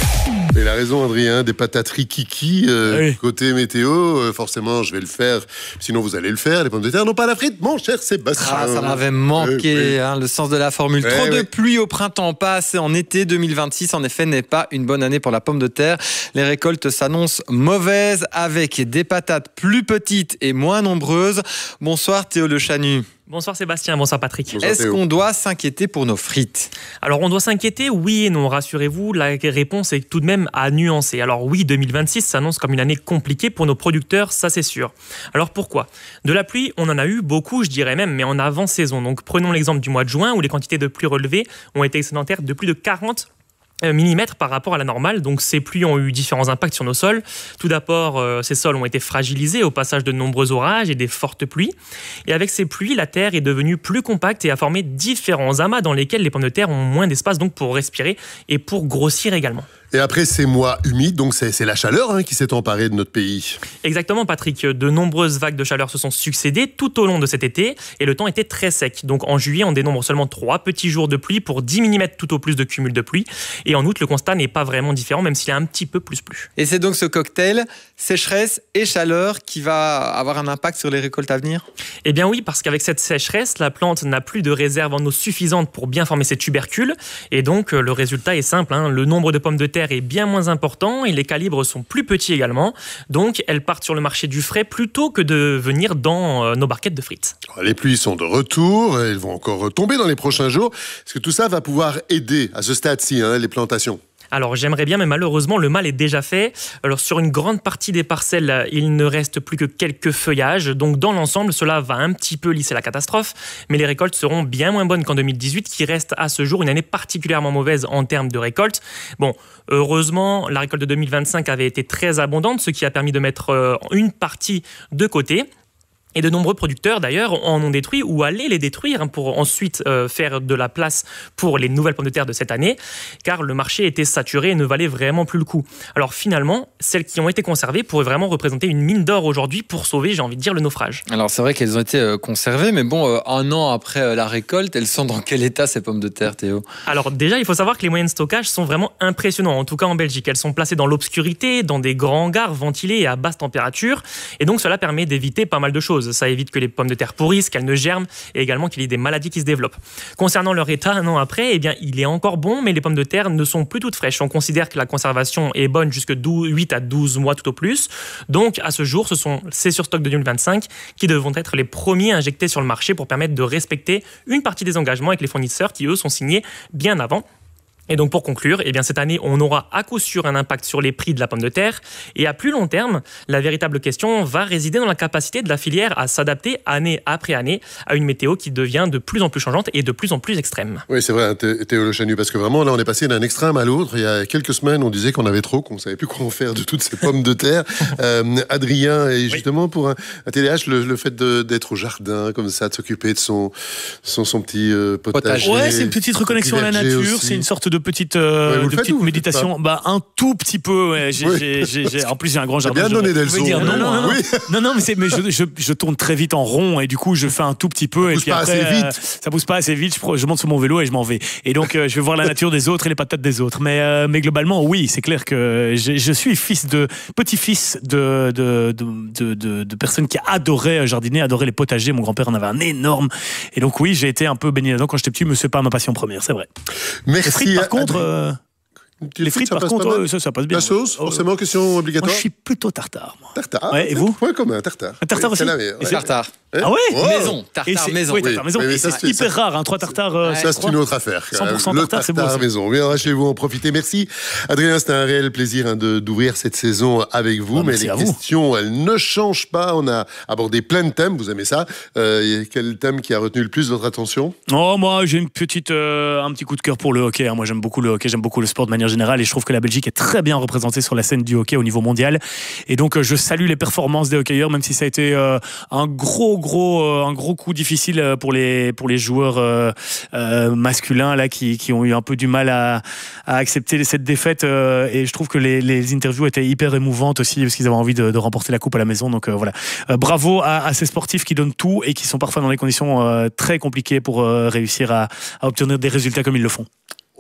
Il a raison, Adrien, des patates rikiki euh, oui. côté météo, euh, forcément je vais le faire, sinon vous allez le faire, les pommes de terre non pas la frite, mon cher Sébastien.
Ah, ça m'avait manqué, oui, oui. Hein, le sens de la formule.
Oui,
Trop
oui.
de pluie au printemps, pas assez en été. deux mille vingt-six, en effet, n'est pas une bonne année pour la pomme de terre. Les récoltes s'annoncent mauvaises, avec des patates plus petites et moins nombreuses. Bonsoir Théo Le Chanu.
Bonsoir Sébastien, bonsoir Patrick.
Bonsoir, Est-ce qu'on doit s'inquiéter pour nos frites?
Alors on doit s'inquiéter, oui et non, rassurez-vous, la réponse est tout de même à nuancer. Alors oui, deux mille vingt-six s'annonce comme une année compliquée pour nos producteurs, ça c'est sûr. Alors pourquoi? De la pluie, on en a eu beaucoup, je dirais même, mais en avant-saison. Donc prenons l'exemple du mois de juin où les quantités de pluie relevées ont été excédentaires de plus de quarante millimètres par rapport à la normale. Donc ces pluies ont eu différents impacts sur nos sols. Tout d'abord, euh, ces sols ont été fragilisés au passage de nombreux orages et des fortes pluies. Et avec ces pluies, la terre est devenue plus compacte et a formé différents amas dans lesquels les pommes de terre ont moins d'espace donc pour respirer et pour grossir également.
Et après ces mois humides, donc c'est, c'est la chaleur hein, qui s'est emparée de notre pays.
Exactement Patrick, de nombreuses vagues de chaleur se sont succédées tout au long de cet été et le temps était très sec. Donc en juillet, on dénombre seulement trois petits jours de pluie pour dix millimètres tout au plus de cumul de pluie. Et en août, le constat n'est pas vraiment différent, même s'il est un petit peu plus plus.
Et c'est donc ce cocktail, sécheresse et chaleur, qui va avoir un impact sur les récoltes à venir?
Eh bien oui, parce qu'avec cette sécheresse, la plante n'a plus de réserve en eau suffisante pour bien former ses tubercules. Et donc le résultat est simple, hein, le nombre de pommes de terre est bien moins important et les calibres sont plus petits également. Donc elles partent sur le marché du frais plutôt que de venir dans euh, nos barquettes de frites.
Les pluies sont de retour, elles vont encore tomber dans les prochains jours. Est-ce que tout ça va pouvoir aider à ce stade-ci, hein, les plantations?
Alors j'aimerais bien, mais malheureusement le mal est déjà fait. Alors sur une grande partie des parcelles, il ne reste plus que quelques feuillages. Donc dans l'ensemble, cela va un petit peu lisser la catastrophe. Mais les récoltes seront bien moins bonnes qu'en deux mille dix-huit, qui reste à ce jour une année particulièrement mauvaise en termes de récolte. Bon, heureusement, la récolte de deux mille vingt-cinq avait été très abondante, ce qui a permis de mettre une partie de côté. Et de nombreux producteurs, d'ailleurs, en ont détruit ou allaient les détruire pour ensuite euh, faire de la place pour les nouvelles pommes de terre de cette année, car le marché était saturé et ne valait vraiment plus le coup. Alors finalement, celles qui ont été conservées pourraient vraiment représenter une mine d'or aujourd'hui pour sauver, j'ai envie de dire, le naufrage.
Alors c'est vrai qu'elles ont été euh, conservées, mais bon, euh, un an après euh, la récolte, elles sont dans quel état ces pommes de terre, Théo?
Alors déjà, il faut savoir que les moyens de stockage sont vraiment impressionnants, en tout cas en Belgique. Elles sont placées dans l'obscurité, dans des grands hangars ventilés et à basse température, et donc cela permet d'éviter pas mal de choses. Ça évite que les pommes de terre pourrissent, qu'elles ne germent et également qu'il y ait des maladies qui se développent. Concernant leur état, un an après, eh bien, il est encore bon, mais les pommes de terre ne sont plus toutes fraîches. On considère que la conservation est bonne jusque huit à douze mois tout au plus. Donc, à ce jour, ce sont ces surstocks de deux mille vingt-cinq qui devront être les premiers injectés sur le marché pour permettre de respecter une partie des engagements avec les fournisseurs qui, eux, sont signés bien avant. Et donc pour conclure, eh bien cette année, on aura à coup sûr un impact sur les prix de la pomme de terre. Et à plus long terme, la véritable question va résider dans la capacité de la filière à s'adapter année après année à une météo qui devient de plus en plus changeante et de plus en plus extrême.
Oui, c'est vrai, Théo Le Chanu, parce que vraiment, là, on est passé d'un extrême à l'autre. Il y a quelques semaines, on disait qu'on avait trop, qu'on ne savait plus quoi en faire de toutes ces pommes de terre. euh, Adrien, et justement, oui. pour un, un T D A H, le, le fait de, d'être au jardin, comme ça, de s'occuper de son, son, son petit euh, potager.
Ouais, c'est une petite reconnexion à la nature,
aussi.
C'est une sorte de petite, euh, ouais, de petite méditation. Bah, un tout petit peu. Ouais, j'ai, oui. j'ai, j'ai, j'ai, en plus, j'ai un grand jardin.
Bien donné des leçons.
Dire non, non, non, non, oui. non, non, mais, c'est, mais je, je, je tourne très vite en rond et du coup, je fais un tout petit peu. Ça et
pousse
puis
pas
après,
assez vite.
Euh, ça pousse pas assez vite. Je, je monte sur mon vélo et je m'en vais. Et donc, euh, je vais voir la nature des autres et les patates des autres. Mais, euh, mais globalement, oui, c'est clair que je, je suis fils de petit-fils de de, de, de, de de personnes qui adoraient jardiner, adoraient les potagers. Mon grand-père en avait un énorme. Et donc, oui, j'ai été un peu baigné là-dedans quand j'étais petit, mais c'est pas ma passion première, c'est vrai.
Merci.
Les frites, par contre. Euh, Les frites, par contre, ça, ça passe bien.
La sauce,
ouais.
forcément, question obligatoire.
Moi, je suis plutôt tartare. Moi.
Tartare.
Ouais, et vous?
Point commun, tartare.
Un tartare
oui,
aussi.
C'est
tartare.
Ah ouais?
Oh. Maison, tartare
c'est,
maison.
Oui, tartare maison.
Oui,
et c'est, c'est hyper rare, hein, trois tartares. Euh,
ça, c'est une autre affaire.
cent pour cent
le
tartare, c'est beau.
Tartare maison. Viendra chez vous en profiter. Merci, Adrien. C'était un réel plaisir hein, de, d'ouvrir cette saison avec vous. Ah, mais les questions, elles ne changent pas. On a abordé plein de thèmes. Vous aimez ça? euh, Quel thème qui a retenu le plus votre attention?
Oh, moi, j'ai une petite, euh, un petit coup de cœur pour le hockey. Hein. Moi, j'aime beaucoup le hockey. J'aime beaucoup le sport de manière générale. Et je trouve que la Belgique est très bien représentée sur la scène du hockey au niveau mondial. Et donc, je salue les performances des hockeyeurs, même si ça a été euh, un gros, gros, euh, un gros coup difficile pour les pour les joueurs euh, euh, masculins là qui qui ont eu un peu du mal à, à accepter cette défaite. Euh, et je trouve que les, les interviews étaient hyper émouvantes aussi parce qu'ils avaient envie de, de remporter la coupe à la maison. Donc euh, voilà, euh, bravo à, à ces sportifs qui donnent tout et qui sont parfois dans des conditions euh, très compliquées pour euh, réussir à, à obtenir des résultats comme ils le font.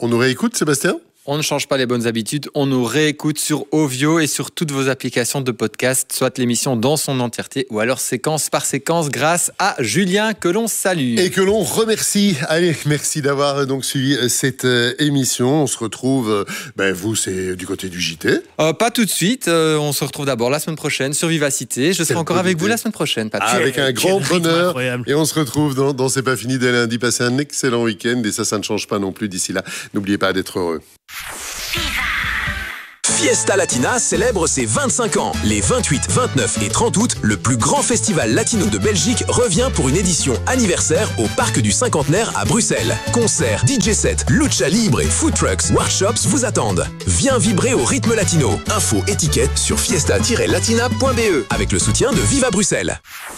On nous réécoute, Sébastien ?
On ne change pas les bonnes habitudes, on nous réécoute sur Ovio et sur toutes vos applications de podcast, soit l'émission dans son entièreté ou alors séquence par séquence grâce à Julien que l'on salue.
Et que l'on remercie. Allez, merci d'avoir donc suivi cette euh, émission. On se retrouve, euh, ben vous c'est du côté du J T.
Euh, pas tout de suite, euh, on se retrouve d'abord la semaine prochaine sur Vivacité. Je serai encore avec vous la semaine prochaine, Patrick.
Avec un grand bonheur. Et on se retrouve dans, dans C'est pas fini dès lundi. Passez un excellent week-end et ça, ça ne change pas non plus d'ici là. N'oubliez pas d'être heureux.
Fiesta Latina célèbre ses vingt-cinq ans. Les vingt-huit, vingt-neuf et trente août, le plus grand festival latino de Belgique revient pour une édition anniversaire au Parc du Cinquantenaire à Bruxelles. Concerts, D J sets, lucha libre et food trucks, workshops vous attendent. Viens vibrer au rythme latino. Info étiquette sur fiesta tiret latina point b e avec le soutien de Viva Bruxelles.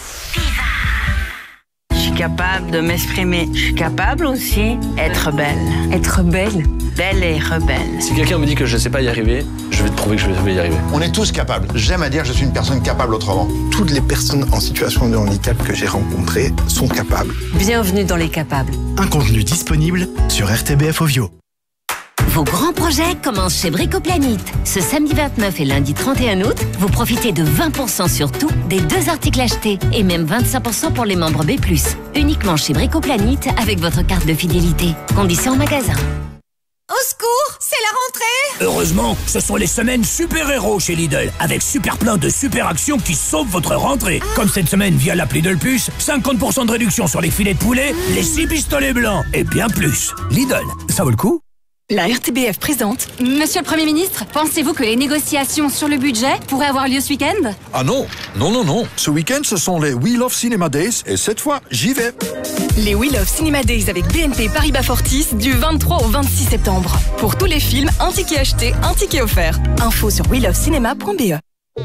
Je suis capable de m'exprimer. Je suis capable aussi d'être belle. Être belle. Belle et rebelle.
Si quelqu'un me dit que je ne sais pas y arriver, je vais te prouver que je vais y arriver.
On est tous capables. J'aime à dire que je suis une personne capable autrement. Toutes les personnes en situation de handicap que j'ai rencontrées sont capables.
Bienvenue dans les capables.
Un contenu disponible sur R T B F Ovio.
Vos grands projets commencent chez Bricoplanite. Ce samedi vingt-neuf et lundi trente et un août, vous profitez de vingt pour cent sur tout des deux articles achetés et même vingt-cinq pour cent pour les membres B plus. Uniquement chez Bricoplanite avec votre carte de fidélité. Conditions en magasin.
Au secours, c'est la rentrée!
Heureusement, ce sont les semaines super-héros chez Lidl, avec super plein de super actions qui sauvent votre rentrée. Ah. Comme cette semaine via l'appli de Plus, cinquante pour cent de réduction sur les filets de poulet, les six pistolets blancs et bien plus. Lidl, ça vaut le coup?
La R T B F présente.
Monsieur le Premier ministre, pensez-vous que les négociations sur le budget pourraient avoir lieu ce week-end?
Ah non, non, non, non. Ce week-end, ce sont les We Love Cinema Days et cette fois, j'y vais.
Les We Love Cinema Days avec B N P Paribas Fortis du vingt-trois au vingt-six septembre. Pour tous les films, un ticket acheté, un ticket offert. Info sur we love cinema point b e.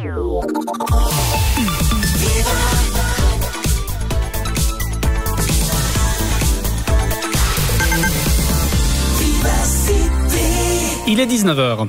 Il est dix-neuf heures.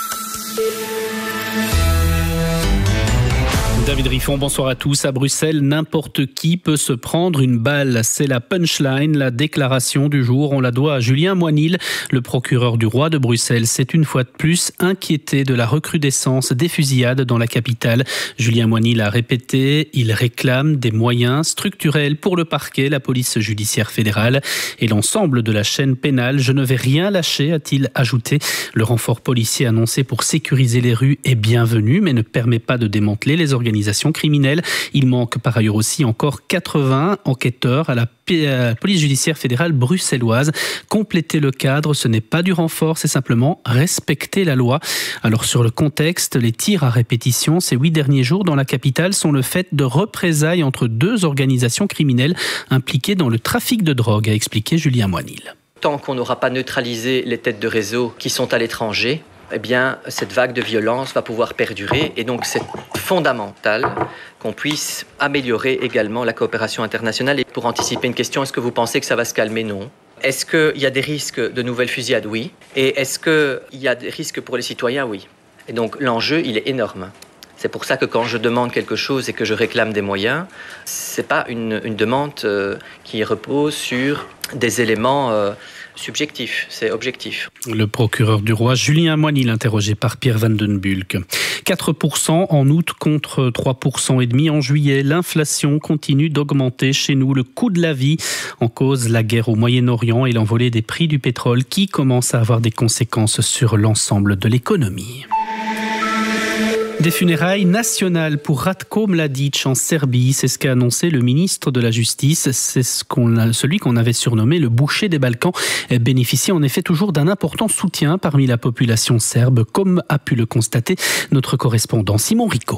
David Riffon, bonsoir à tous. À Bruxelles, n'importe qui peut se prendre une balle. C'est la punchline, la déclaration du jour. On la doit à Julien Moinil, le procureur du roi de Bruxelles. C'est une fois de plus inquiété de la recrudescence des fusillades dans la capitale. Julien Moinil a répété, il réclame des moyens structurels pour le parquet, la police judiciaire fédérale et l'ensemble de la chaîne pénale. Je ne vais rien lâcher, a-t-il ajouté. Le renfort policier annoncé pour sécuriser les rues est bienvenu, mais ne permet pas de démanteler les organisations criminelles. Il manque par ailleurs aussi encore quatre-vingts enquêteurs à la police judiciaire fédérale bruxelloise. Compléter le cadre, ce n'est pas du renfort, c'est simplement respecter la loi. Alors sur le contexte, les tirs à répétition ces huit derniers jours dans la capitale sont le fait de représailles entre deux organisations criminelles impliquées dans le trafic de drogue, a expliqué Julien Moinil.
Tant qu'on n'aura pas neutralisé les têtes de réseau qui sont à l'étranger, eh bien, cette vague de violence va pouvoir perdurer. Et donc, c'est fondamental qu'on puisse améliorer également la coopération internationale. Et pour anticiper une question, est-ce que vous pensez que ça va se calmer? Non. Est-ce qu'il y a des risques de nouvelles fusillades? Oui. Et est-ce qu'il y a des risques pour les citoyens? Oui. Et donc, l'enjeu, il est énorme. C'est pour ça que quand je demande quelque chose et que je réclame des moyens, c'est pas une, une demande euh, qui repose sur des éléments euh, subjectif, c'est objectif.
Le procureur du roi Julien Moinil, interrogé par Pierre Van den Bulck. quatre pour cent en août contre trois pour cent et demi en juillet. L'inflation continue d'augmenter chez nous. Le coût de la vie en cause la guerre au Moyen-Orient et l'envolée des prix du pétrole qui commence à avoir des conséquences sur l'ensemble de l'économie. Des funérailles nationales pour Ratko Mladic en Serbie, c'est ce qu'a annoncé le ministre de la Justice. C'est ce qu'on a, celui qu'on avait surnommé le boucher des Balkans. Bénéficie en effet toujours d'un important soutien parmi la population serbe, comme a pu le constater notre correspondant Simon Rico.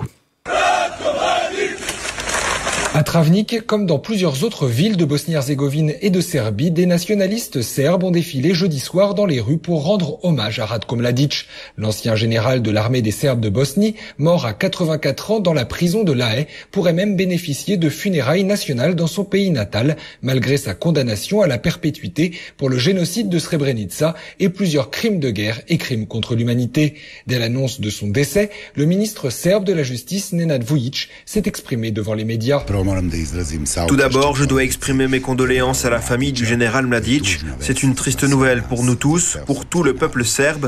À Travnik, comme dans plusieurs autres villes de Bosnie-Herzégovine et de Serbie, des nationalistes serbes ont défilé jeudi soir dans les rues pour rendre hommage à Ratko Mladic, l'ancien général de l'armée des Serbes de Bosnie, mort à quatre-vingt-quatre ans dans la prison de La Haye, pourrait même bénéficier de funérailles nationales dans son pays natal, malgré sa condamnation à la perpétuité pour le génocide de Srebrenica et plusieurs crimes de guerre et crimes contre l'humanité. Dès l'annonce de son décès, le ministre serbe de la Justice, Nenad Vujic, s'est exprimé devant les médias.
Tout d'abord, je dois exprimer mes condoléances à la famille du général Mladic. C'est une triste nouvelle pour nous tous, pour tout le peuple serbe.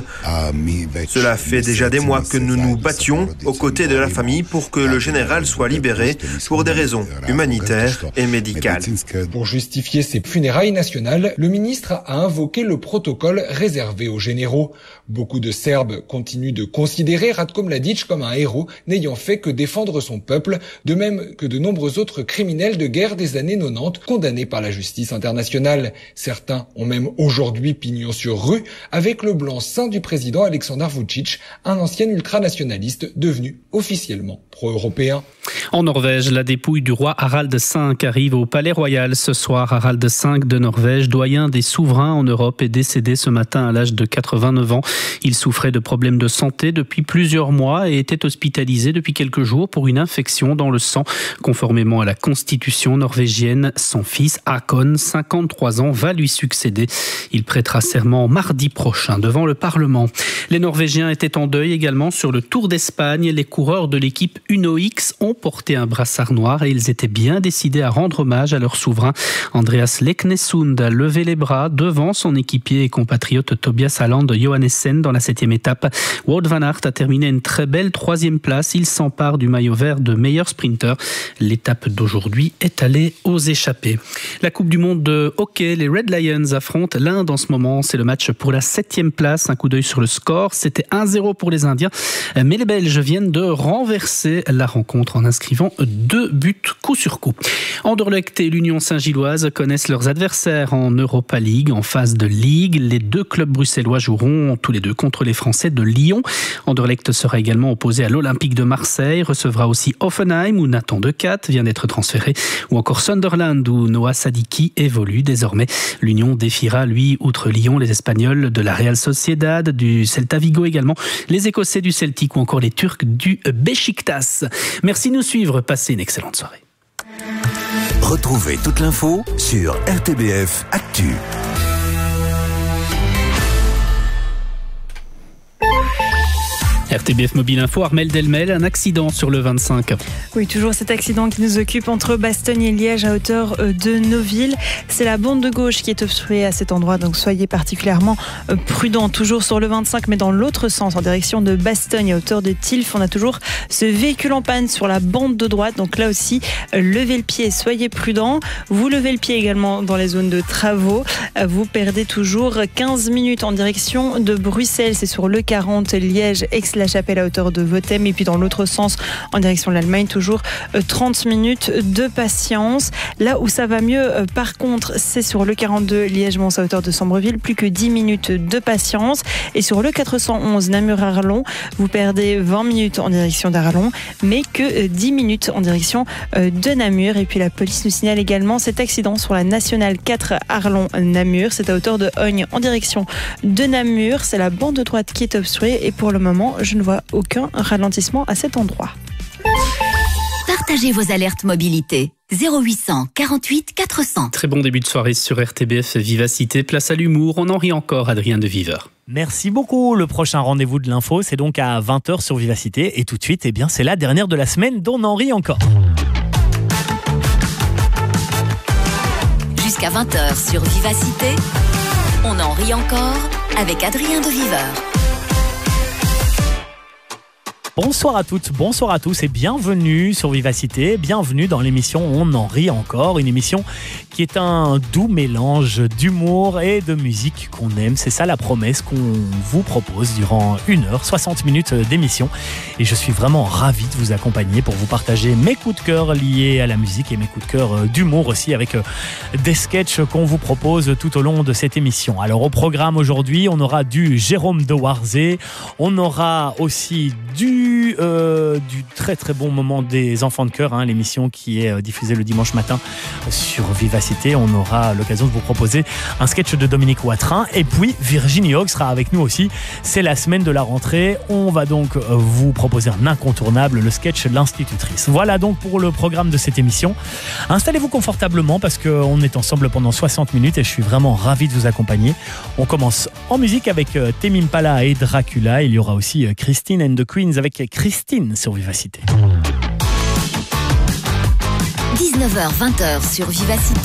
Cela fait déjà des mois que nous nous battions aux côtés de la famille pour que le général soit libéré pour des raisons humanitaires et médicales.
Pour justifier ces funérailles nationales, le ministre a invoqué le protocole réservé aux généraux. Beaucoup de Serbes continuent de considérer Ratko Mladic comme un héros n'ayant fait que défendre son peuple, de même que de nombreux autres criminels de guerre des années quatre-vingt-dix condamnés par la justice internationale. Certains ont même aujourd'hui pignon sur rue avec le blanc-seing du président Aleksandar Vučić, un ancien ultranationaliste devenu officiellement pro-européen.
En Norvège, la dépouille du roi Harald cinq arrive au Palais Royal ce soir. Harald cinq de Norvège, doyen des souverains en Europe, est décédé ce matin à l'âge de quatre-vingt-neuf ans. Il souffrait de problèmes de santé depuis plusieurs mois et était hospitalisé depuis quelques jours pour une infection dans le sang. Conformément à la constitution norvégienne, son fils Håkon, cinquante-trois ans, va lui succéder. Il prêtera serment mardi prochain devant le Parlement. Les Norvégiens étaient en deuil également sur le Tour d'Espagne. Les coureurs de l'équipe Uno X ont porté un brassard noir et ils étaient bien décidés à rendre hommage à leur souverain. Andreas Leknesund a levé les bras devant son équipier et compatriote Tobias Halland Johannessen dans la septième étape. Wout van Aert a terminé une très belle troisième place. Il s'empare du maillot vert de meilleur sprinter. L'étape d'aujourd'hui est allée aux échappées. La Coupe du Monde de hockey, les Red Lions affrontent l'Inde en ce moment. C'est le match pour la septième place. Un coup d'œil sur le score. C'était un zéro pour les Indiens. Mais les Belges viennent de renverser la rencontre en inscrivant deux buts coup sur coup. Anderlecht et l'Union Saint-Gilloise connaissent leurs adversaires en Europa League. En phase de Ligue, les deux clubs bruxellois joueront tous les deux contre les Français de Lyon. Anderlecht sera également opposé à l'Olympique de Marseille, recevra aussi Hoffenheim où Nathan Decat vient d'être transféré, ou encore Sunderland où Noah Sadiki évolue désormais. L'Union défiera, lui, outre Lyon, les Espagnols de la Real Sociedad, du Celta Vigo également, les Écossais du Celtic ou encore les Turcs du Beşiktaş. Merci de nous suivre, passez une excellente soirée.
Retrouvez toute l'info sur R T B F Actu.
R T B F Mobile Info, Armel Delmel, un accident sur le vingt-cinq.
Oui, toujours cet accident qui nous occupe entre Bastogne et Liège à hauteur de Neuville. C'est la bande de gauche qui est obstruée à cet endroit, donc soyez particulièrement prudents. Toujours sur le vingt-cinq, mais dans l'autre sens, en direction de Bastogne à hauteur de Tilf. On a toujours ce véhicule en panne sur la bande de droite, donc là aussi, levez le pied, soyez prudents. Vous levez le pied également dans les zones de travaux. Vous perdez toujours quinze minutes en direction de Bruxelles. C'est sur le quarante, Liège, Aix-la-Chapelle à hauteur de Vothème, et puis dans l'autre sens en direction de l'Allemagne, toujours trente minutes de patience. Là où ça va mieux par contre, c'est sur le quarante-deux Liège-Mons à hauteur de Sambreville, plus que dix minutes de patience. Et sur le quatre cent onze Namur-Arlon, vous perdez vingt minutes en direction d'Arlon, mais que dix minutes en direction de Namur. Et puis la police nous signale également cet accident sur la nationale quatre Arlon-Namur, c'est à hauteur de Hogne en direction de Namur. C'est la bande de droite qui est obstruée et pour le moment je ne vois aucun ralentissement à cet endroit.
Partagez vos alertes mobilité. zéro huit cent quarante-huit quatre cents.
Très bon début de soirée sur R T B F Vivacité. Place à l'humour. On en rit encore, Adrien de Viveur.
Merci beaucoup. Le prochain rendez-vous de l'info, c'est donc à vingt heures sur Vivacité. Et tout de suite, eh bien, c'est la dernière de la semaine dont on en rit encore.
Jusqu'à vingt heures sur Vivacité, on en rit encore avec Adrien de Viveur.
Bonsoir à toutes, bonsoir à tous et bienvenue sur Vivacité, bienvenue dans l'émission On en rit encore, une émission qui est un doux mélange d'humour et de musique qu'on aime. C'est ça la promesse qu'on vous propose durant une heure, soixante minutes d'émission. Et je suis vraiment ravi de vous accompagner pour vous partager mes coups de cœur liés à la musique et mes coups de cœur d'humour aussi avec des sketchs qu'on vous propose tout au long de cette émission. Alors au programme aujourd'hui, on aura du Jérôme de Warzé, on aura aussi du Euh, du très très bon moment des enfants de cœur, hein, l'émission qui est euh, diffusée le dimanche matin sur Vivacité. On aura l'occasion de vous proposer un sketch de Dominique Watrin et puis Virginie Hogg sera avec nous aussi. C'est la semaine de la rentrée. On va donc euh, vous proposer un incontournable, le sketch de l'institutrice. Voilà donc pour le programme de cette émission. Installez-vous confortablement parce qu'on est ensemble pendant soixante minutes et je suis vraiment ravi de vous accompagner. On commence en musique avec euh, Tame Impala et Dracula. Il y aura aussi euh, Christine and the Queens avec Christine sur Vivacité.
dix-neuf dix-neuf heures vingt sur Vivacité.